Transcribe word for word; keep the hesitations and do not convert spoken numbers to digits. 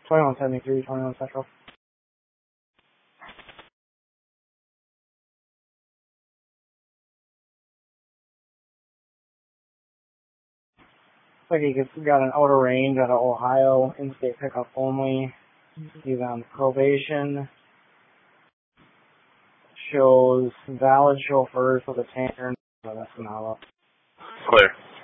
twenty-one seventy-three, twenty-one Central. Looks like he got an outer range out of Ohio, in-state pickup only. He's on probation. Shows valid chauffeurs with a tanker. So that's an all up. Clear.